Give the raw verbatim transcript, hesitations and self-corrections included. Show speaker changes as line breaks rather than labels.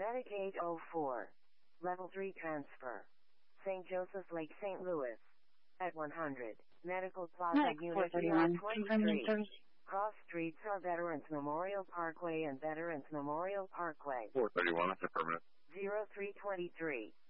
Medicaid oh four. Level three transfer. Saint Joseph Lake, Saint Louis. At one hundred. Medical Plaza
Medic
Unit
four thirty-one. Confirming
twenty-three.
service.
Cross streets are Veterans Memorial Parkway and Veterans Memorial Parkway.
four thirty-one, that's affirmative.
zero three twenty-three.